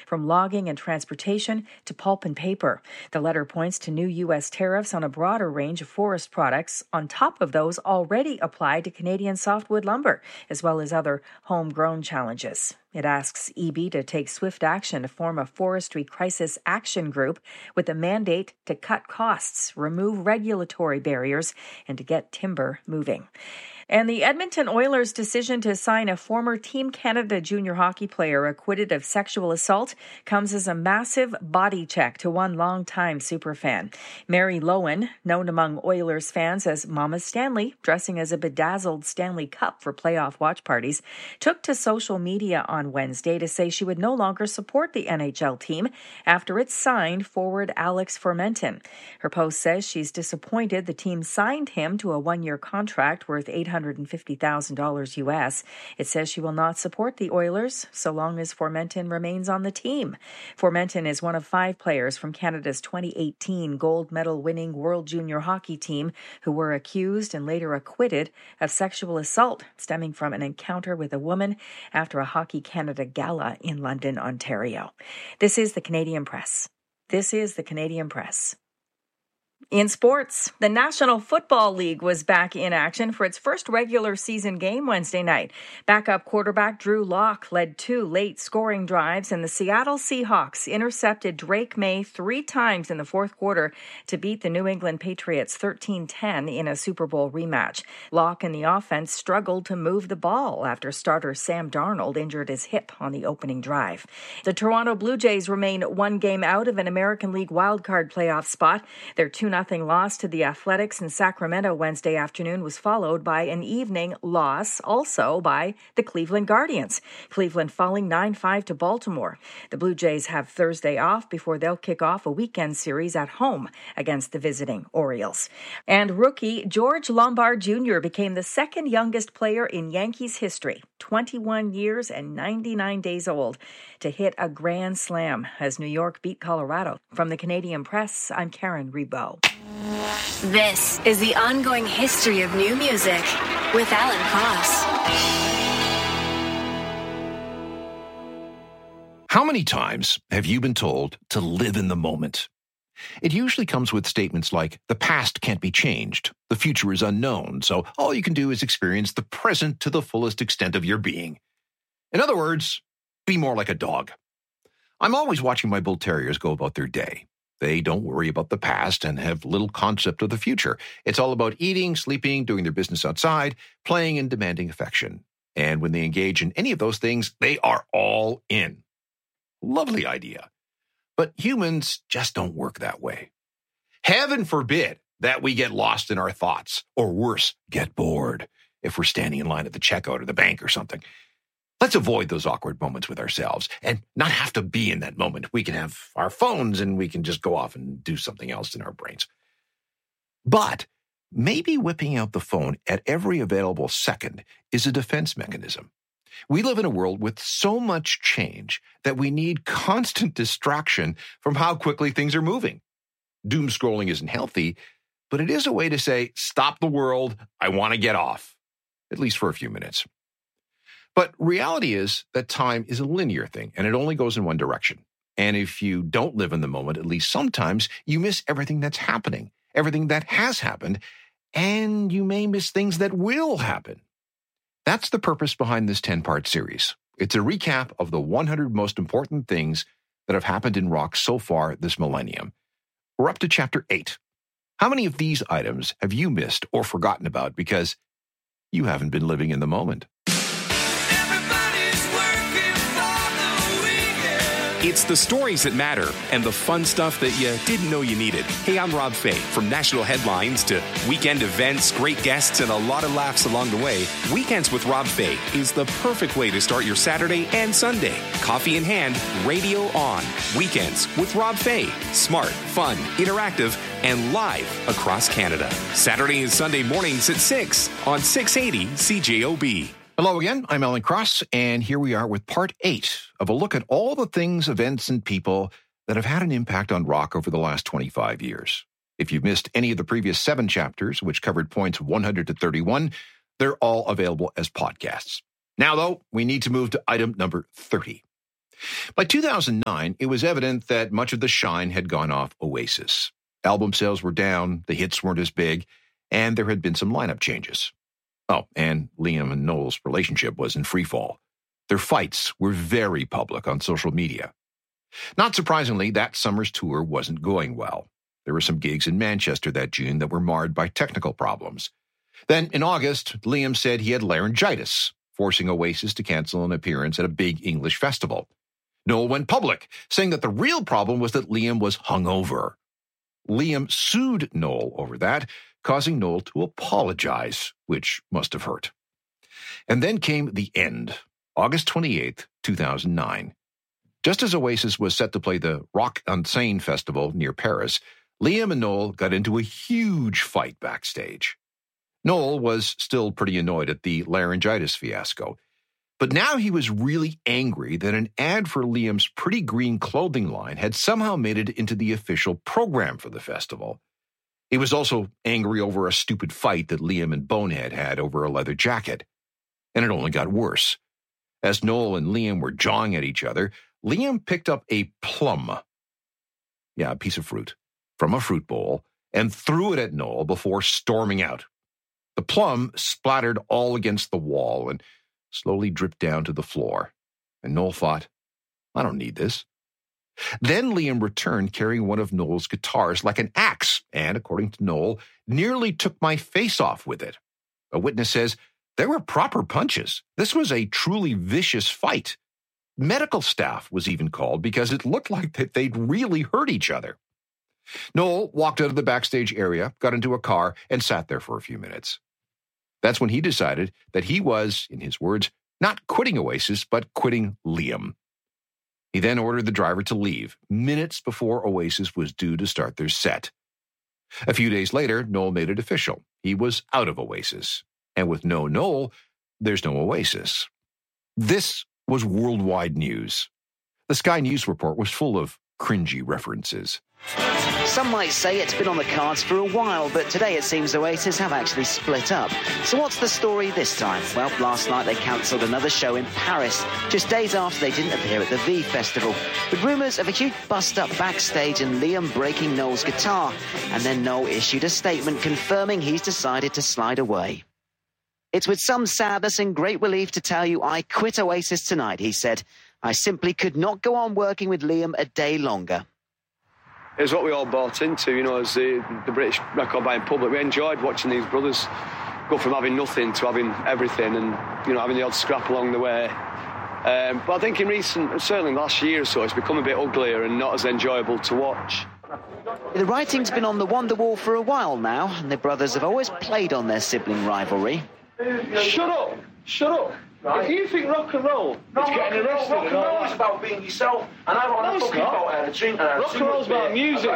from logging and transportation to pulp and paper. The letter points to new U.S. tariffs on a broader range of forest products, on top of those already applied to Canadian softwood lumber, as well as other homegrown challenges. It asks EB to take swift action to form a forestry crisis action group with a mandate to cut costs, remove regulatory barriers, and to get timber moving. And the Edmonton Oilers' decision to sign a former Team Canada junior hockey player acquitted of sexual assault comes as a massive body check to one longtime superfan. Mary Lowen, known among Oilers fans as Mama Stanley, dressing as a bedazzled Stanley Cup for playoff watch parties, took to social media on Wednesday to say she would no longer support the NHL team after it signed forward Alex Formenton. Her post says she's disappointed the team signed him to a one-year contract worth $850,000 U.S. It says she will not support the Oilers so long as Formenton remains on the team. Formenton is one of 5 players from Canada's 2018 gold medal-winning World Junior Hockey team who were accused and later acquitted of sexual assault stemming from an encounter with a woman after a Hockey Canada gala in London, Ontario. This is the Canadian Press. This is the Canadian Press. In sports, the National Football League was back in action for its first regular season game Wednesday night. Backup quarterback Drew Lock led 2 late scoring drives, and the Seattle Seahawks intercepted Drake May 3 times in the fourth quarter to beat the New England Patriots 13-10 in a Super Bowl rematch. Lock and the offense struggled to move the ball after starter Sam Darnold injured his hip on the opening drive. The Toronto Blue Jays remain 1 game out of an American League wildcard playoff spot. Their 2-0 loss to the Athletics in Sacramento Wednesday afternoon was followed by an evening loss also by the Cleveland Guardians. Cleveland falling 9-5 to Baltimore. The Blue Jays have Thursday off before they'll kick off a weekend series at home against the visiting Orioles. And rookie George Lombard Jr. became the second youngest player in Yankees history, 21 years and 99 days old, to hit a grand slam as New York beat Colorado. From the Canadian Press, I'm Karen Rebo. This is the ongoing history of new music with Alan Cross. How many times have you been told to live in the moment? It usually comes with statements like, the past can't be changed, the future is unknown, so all you can do is experience the present to the fullest extent of your being. In other words, be more like a dog. I'm always watching my bull terriers go about their day. They don't worry about the past and have little concept of the future. It's all about eating, sleeping, doing their business outside, playing, and demanding affection. And when they engage in any of those things, they are all in. Lovely idea. But humans just don't work that way. Heaven forbid that we get lost in our thoughts, or worse, get bored if we're standing in line at the checkout or the bank or something. Let's avoid those awkward moments with ourselves and not have to be in that moment. We can have our phones and we can just go off and do something else in our brains. But maybe whipping out the phone at every available second is a defense mechanism. We live in a world with so much change that we need constant distraction from how quickly things are moving. Doom scrolling isn't healthy, but it is a way to say, stop the world, I want to get off, at least for a few minutes. But reality is that time is a linear thing, and it only goes in one direction. And if you don't live in the moment, at least sometimes, you miss everything that's happening, everything that has happened, and you may miss things that will happen. That's the purpose behind this 10-part series. It's a recap of the 100 most important things that have happened in rock so far this millennium. We're up to Chapter 8. How many of these items have you missed or forgotten about because you haven't been living in the moment? It's the stories that matter and the fun stuff that you didn't know you needed. Hey, I'm Rob Fay. From national headlines to weekend events, great guests, and a lot of laughs along the way, Weekends with Rob Fay is the perfect way to start your Saturday and Sunday. Coffee in hand, radio on. Weekends with Rob Fay. Smart, fun, interactive, and live across Canada. Saturday and Sunday mornings at 6 on 680 CJOB. Hello again, I'm Alan Cross, and here we are with part 8 of a look at all the things, events, and people that have had an impact on rock over the last 25 years. If you've missed any of the previous 7 chapters, which covered points 100 to 31, they're all available as podcasts. Now, though, we need to move to item number 30. By 2009, it was evident that much of the shine had gone off Oasis. Album sales were down, the hits weren't as big, and there had been some lineup changes. Oh, and Liam and Noel's relationship was in freefall. Their fights were very public on social media. Not surprisingly, that summer's tour wasn't going well. There were some gigs in Manchester that June that were marred by technical problems. Then, in August, Liam said he had laryngitis, forcing Oasis to cancel an appearance at a big English festival. Noel went public, saying that the real problem was that Liam was hungover. Liam sued Noel over that, causing Noel to apologize, which must have hurt. And then came the end, August 28th, 2009. Just as Oasis was set to play the Rock en Seine festival near Paris, Liam and Noel got into a huge fight backstage. Noel was still pretty annoyed at the laryngitis fiasco, but now he was really angry that an ad for Liam's Pretty Green clothing line had somehow made it into the official program for the festival. He was also angry over a stupid fight that Liam and Bonehead had over a leather jacket. And it only got worse. As Noel and Liam were jawing at each other, Liam picked up a plum, a piece of fruit, from a fruit bowl and threw it at Noel before storming out. The plum splattered all against the wall and slowly dripped down to the floor. And Noel thought, I don't need this. Then Liam returned carrying one of Noel's guitars like an axe and, according to Noel, nearly took my face off with it. A witness says, there were proper punches. This was a truly vicious fight. Medical staff was even called because it looked like that they'd really hurt each other. Noel walked out of the backstage area, got into a car, and sat there for a few minutes. That's when he decided that he was, in his words, not quitting Oasis, but quitting Liam. He then ordered the driver to leave, minutes before Oasis was due to start their set. A few days later, Noel made it official. He was out of Oasis. And with no Noel, there's no Oasis. This was worldwide news. The Sky News report was full of cringy references. Some might say it's been on the cards for a while, but today it seems Oasis have actually split up. So what's the story this time? Well, last night they cancelled another show in Paris, just days after they didn't appear at the V Festival, with rumours of a huge bust-up backstage and Liam breaking Noel's guitar. And then Noel issued a statement confirming he's decided to slide away. It's with some sadness and great relief to tell you I quit Oasis tonight, he said. I simply could not go on working with Liam a day longer. It was what we all bought into, as the British record buying public. We enjoyed watching these brothers go from having nothing to having everything and, having the odd scrap along the way. But I think certainly in the last year or so, it's become a bit uglier and not as enjoyable to watch. The writing's been on the Wonderwall for a while now, and the brothers have always played on their sibling rivalry. Shut up! Shut up! Right. If you think rock and roll is getting arrested, rock and roll is about being yourself, and I want a fucking photo and a drink and a rock and roll's about music.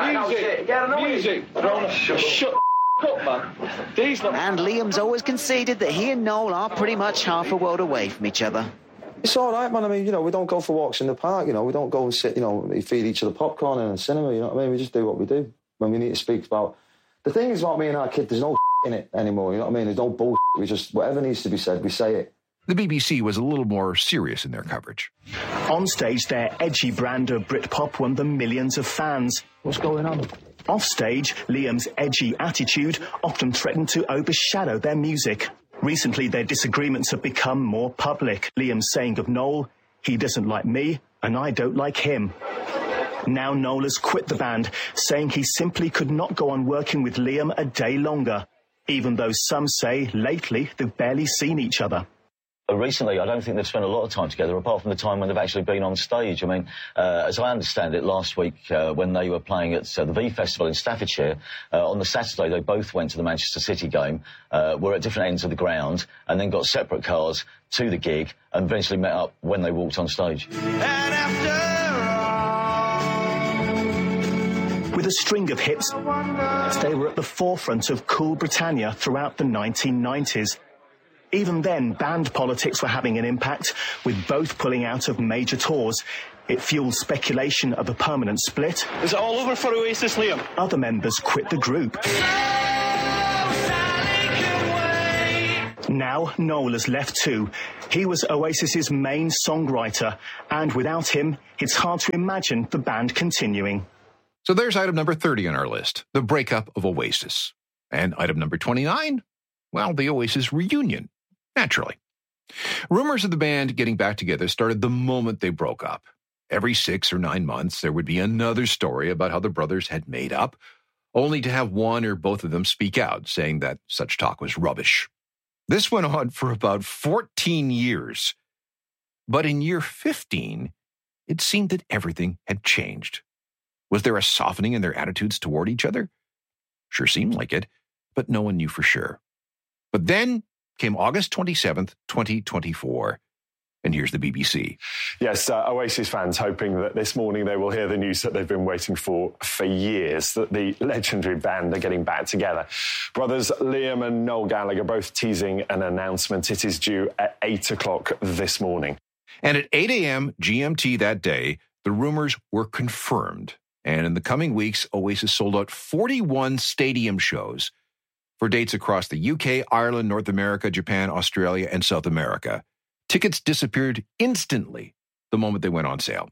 Music. Shut up, man. And Liam's always conceded that he and Noel are pretty much half a world away from each other. It's all right, man. I mean, we don't go for walks in the park, we don't go and sit, we feed each other popcorn in a cinema, you know what I mean? We just do what we do when we need to speak about. The thing is about me and our kid, there's no in it anymore, you know what I mean? There's no bullshit. We just, whatever needs to be said, we say it. The BBC was a little more serious in their coverage. On stage, their edgy brand of Britpop won them millions of fans. What's going on? Off stage, Liam's edgy attitude often threatened to overshadow their music. Recently, their disagreements have become more public. Liam saying of Noel, he doesn't like me, and I don't like him. Now Noel has quit the band, saying he simply could not go on working with Liam a day longer, even though some say lately they've barely seen each other. Recently, I don't think they've spent a lot of time together, apart from the time when they've actually been on stage. I mean, as I understand it, last week when they were playing at the V Festival in Staffordshire, on the Saturday they both went to the Manchester City game, were at different ends of the ground, and then got separate cars to the gig, and eventually met up when they walked on stage. With a string of hits, they were at the forefront of Cool Britannia throughout the 1990s. Even then, band politics were having an impact, with both pulling out of major tours. It fueled speculation of a permanent split. Is it all over for Oasis, Liam? Other members quit the group. Now Noel has left too. He was Oasis's main songwriter, and without him, it's hard to imagine the band continuing. So there's item number 30 on our list, the breakup of Oasis. And item number 29, well, the Oasis reunion, naturally. Rumors of the band getting back together started the moment they broke up. Every 6 or 9 months, there would be another story about how the brothers had made up, only to have one or both of them speak out, saying that such talk was rubbish. This went on for about 14 years. But in year 15, it seemed that everything had changed. Was there a softening in their attitudes toward each other? Sure seemed like it, but no one knew for sure. But then came August 27th, 2024. And here's the BBC. Yes, Oasis fans hoping that this morning they will hear the news that they've been waiting for years, that the legendary band are getting back together. Brothers Liam and Noel Gallagher both teasing an announcement. It is due at 8 o'clock this morning. And at 8 a.m. GMT that day, the rumors were confirmed. And in the coming weeks, Oasis sold out 41 stadium shows for dates across the UK, Ireland, North America, Japan, Australia, and South America. Tickets disappeared instantly the moment they went on sale.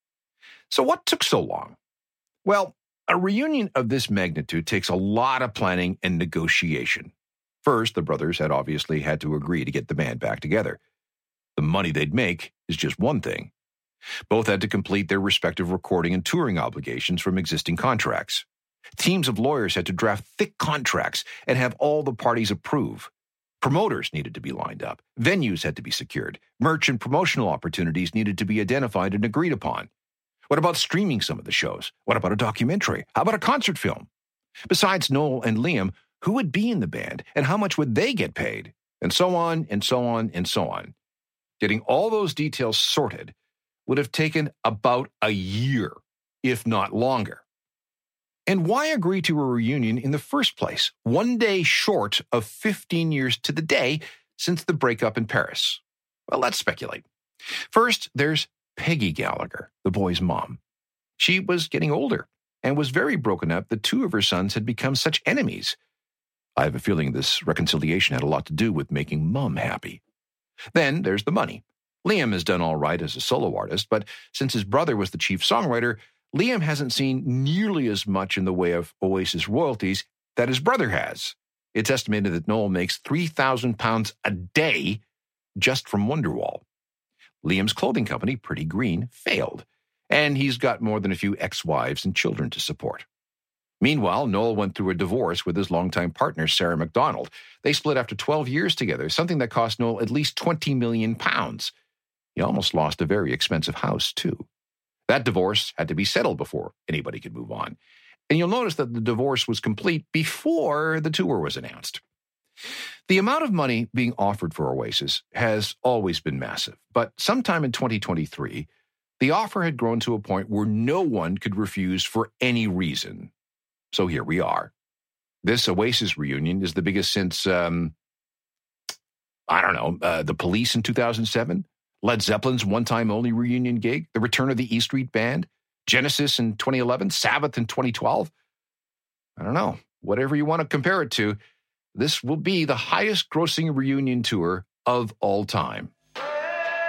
So what took so long? Well, a reunion of this magnitude takes a lot of planning and negotiation. First, the brothers had obviously had to agree to get the band back together. The money they'd make is just one thing. Both had to complete their respective recording and touring obligations from existing contracts. Teams of lawyers had to draft thick contracts and have all the parties approve. Promoters needed to be lined up. Venues had to be secured. Merch and promotional opportunities needed to be identified and agreed upon. What about streaming some of the shows? What about a documentary? How about a concert film? Besides Noel and Liam, who would be in the band and how much would they get paid? And so on and so on and so on. Getting all those details sorted would have taken about a year, if not longer. And why agree to a reunion in the first place, one day short of 15 years to the day since the breakup in Paris? Well, let's speculate. First, there's Peggy Gallagher, the boy's mom. She was getting older and was very broken up that 2 of her sons had become such enemies. I have a feeling this reconciliation had a lot to do with making Mom happy. Then there's the money. Liam has done all right as a solo artist, but since his brother was the chief songwriter, Liam hasn't seen nearly as much in the way of Oasis royalties that his brother has. It's estimated that Noel makes £3,000 a day just from Wonderwall. Liam's clothing company, Pretty Green, failed, and he's got more than a few ex-wives and children to support. Meanwhile, Noel went through a divorce with his longtime partner, Sarah McDonald. They split after 12 years together, something that cost Noel at least £20 million. He almost lost a very expensive house, too. That divorce had to be settled before anybody could move on. And you'll notice that the divorce was complete before the tour was announced. The amount of money being offered for Oasis has always been massive, but sometime in 2023, the offer had grown to a point where no one could refuse for any reason. So here we are. This Oasis reunion is the biggest since, The Police in 2007, Led Zeppelin's one-time-only reunion gig, the return of the E Street Band, Genesis in 2011, Sabbath in 2012. I don't know. Whatever you want to compare it to, this will be the highest-grossing reunion tour of all time.